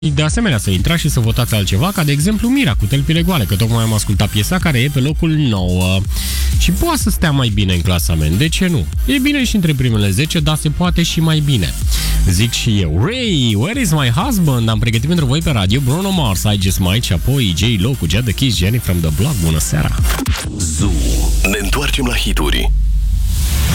de asemenea să intrați și să votați altceva, ca de exemplu Mira cu Tălpile Goale, că tocmai am ascultat piesa care e pe locul 9 și poate să stea mai bine în clasament, de ce nu? E bine și între primele 10, dar se poate și mai bine. Zic și eu, Ray, where is my husband? Am pregătit pentru voi pe radio Bruno Mars, I Just Might și apoi J-Lo cu Jada Kiss, Jenny from the Block. Bună seara! Zoo. Ne întoarcem la hituri.